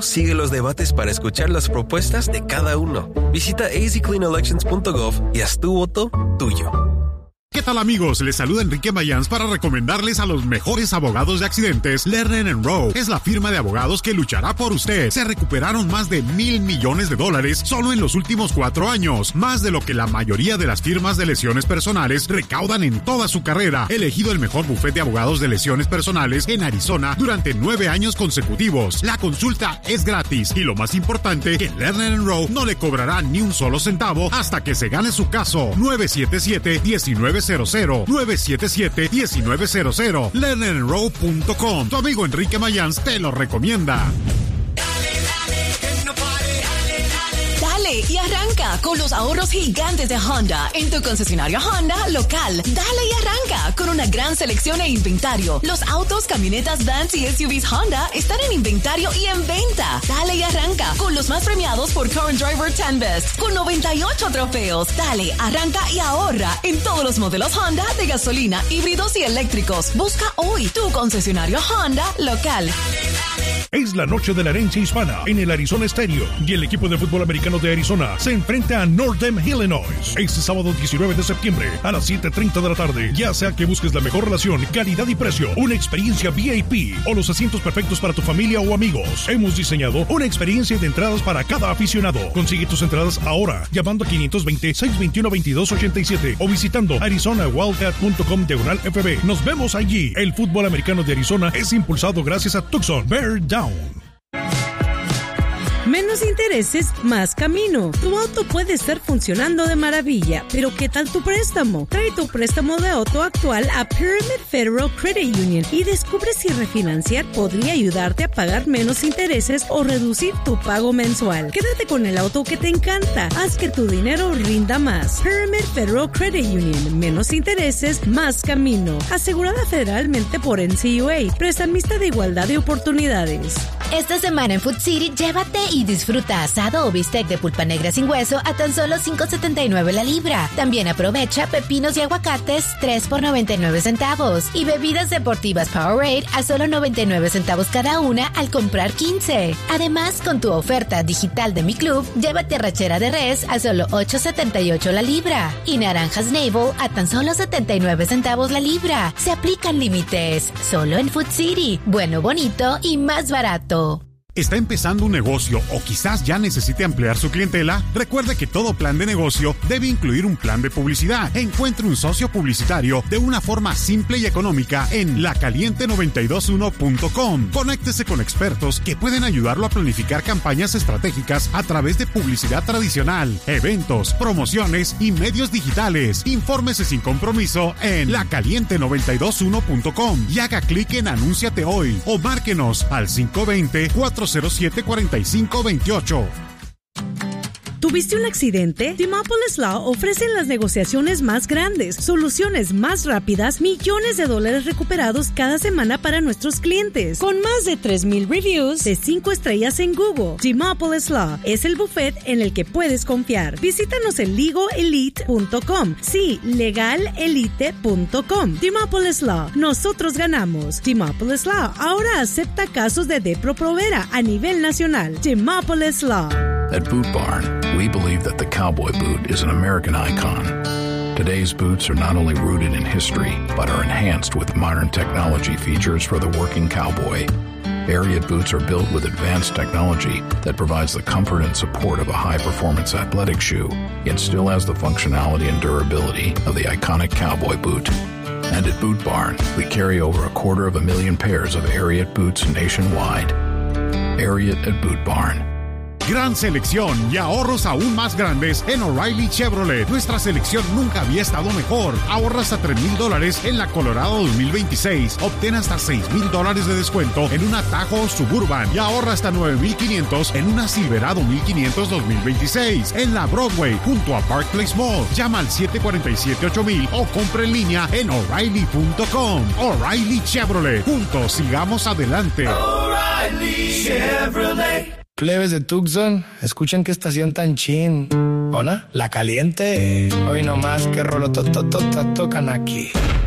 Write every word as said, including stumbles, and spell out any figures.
Luego sigue los debates para escuchar las propuestas de cada uno. Visita a z clean elections punto gov y haz tu voto tuyo. ¿Qué tal, amigos? Les saluda Enrique Mayans para recomendarles a los mejores abogados de accidentes. Lerner and Rowe es la firma de abogados que luchará por usted. Se recuperaron más de mil millones de dólares solo en los últimos cuatro años, más de lo que la mayoría de las firmas de lesiones personales recaudan en toda su carrera. Elegido el mejor bufete de abogados de lesiones personales en Arizona durante nueve años consecutivos. La consulta es gratis y lo más importante, que Lerner and Rowe no le cobrará ni un solo centavo hasta que se gane su caso. nueve siete siete, uno nueve cero cero, nueve siete siete, uno nueve cero cero, lerner and rowe punto com. Tu amigo Enrique Mayans te lo recomienda. Dale y arranca con los ahorros gigantes de Honda en tu concesionario Honda local. Dale y arranca con una gran selección e inventario. Los autos, camionetas, vans y S U Vs Honda están en inventario y en venta. Dale y arranca con los más premiados por Current Driver diez Best con noventa y ocho trofeos. Dale, arranca y ahorra en todos los modelos Honda de gasolina, híbridos y eléctricos. Busca hoy tu concesionario Honda local. Es la noche de la herencia hispana en el Arizona Stadium y el equipo de fútbol americano de Arizona se enfrenta a Northern Illinois este sábado diecinueve de septiembre a las siete treinta de la tarde. Ya sea que busques la mejor relación, calidad y precio, una experiencia V I P o los asientos perfectos para tu familia o amigos, hemos diseñado una experiencia de entradas para cada aficionado. Consigue tus entradas ahora llamando a quinientos veinte, seiscientos veintiuno, veintidós ochenta y siete o visitando arizona wildcat punto com diagonal F B. Nos vemos allí. El fútbol americano de Arizona es impulsado gracias a Tucson Bear Down. Menos intereses, más camino. Tu auto puede estar funcionando de maravilla, pero ¿qué tal tu préstamo? Trae tu préstamo de auto actual a Pyramid Federal Credit Union y descubre si refinanciar podría ayudarte a pagar menos intereses o reducir tu pago mensual. Quédate con el auto que te encanta. Haz que tu dinero rinda más. Pyramid Federal Credit Union. Menos intereses, más camino. Asegurada federalmente por N C U A. Prestamista de igualdad de oportunidades. Esta semana en Food City, llévate y disfruta asado o bistec de pulpa negra sin hueso a tan solo cinco setenta y nueve la libra. También aprovecha pepinos y aguacates tres por noventa y nueve centavos y bebidas deportivas Powerade a solo noventa y nueve centavos cada una al comprar quince. Además, con tu oferta digital de Mi Club, llévate arrachera de res a solo ocho setenta y ocho la libra y naranjas Navel a tan solo setenta y nueve centavos la libra. Se aplican límites. Solo en Food City. Bueno, bonito y más barato. ¿Está empezando un negocio o quizás ya necesite ampliar su clientela? Recuerde que todo plan de negocio debe incluir un plan de publicidad. Encuentre un socio publicitario de una forma simple y económica en la caliente noventa y dos uno punto com. Conéctese con expertos que pueden ayudarlo a planificar campañas estratégicas a través de publicidad tradicional, eventos, promociones y medios digitales. Infórmese sin compromiso en la caliente noventa y dos uno punto com y haga clic en Anúnciate hoy o márquenos al cinco dos cero, cuatro cero siete, cuatro cinco dos ocho. ¿Tuviste un accidente? Demopolis Law ofrecen las negociaciones más grandes, soluciones más rápidas, millones de dólares recuperados cada semana para nuestros clientes. Con más de tres mil reviews de cinco estrellas en Google, Demopolis Law es el buffet en el que puedes confiar. Visítanos en legal elite punto com. Sí, legal elite punto com. Demopolis Law. Nosotros ganamos. Demopolis Law ahora acepta casos de Depro Provera a nivel nacional. Demopolis Law. At Boot Barn, we believe that the cowboy boot is an American icon. Today's boots are not only rooted in history, but are enhanced with modern technology features for the working cowboy. Ariat boots are built with advanced technology that provides the comfort and support of a high-performance athletic shoe, yet still has the functionality and durability of the iconic cowboy boot. And at Boot Barn, we carry over a quarter of a million pairs of Ariat boots nationwide. Ariat at Boot Barn. Gran selección y ahorros aún más grandes en O'Reilly Chevrolet. Nuestra selección nunca había estado mejor. Ahorra hasta tres mil dólares en la Colorado dos mil veintiséis. Obtén hasta seis mil dólares de descuento en una Tahoe Suburban. Y ahorra hasta nueve mil quinientos en una Silverado mil quinientos dos mil veintiséis. En la Broadway, junto a Park Place Mall. Llama al siete cuatro siete, ocho mil o compra en línea en O'Reilly punto com. O'Reilly Chevrolet. Juntos sigamos adelante. O'Reilly Chevrolet. Plebes de Tucson, escuchen qué estación tan chin. ¿Hola? La Caliente. Hoy nomás que rolo to, to, to, to, tocan aquí.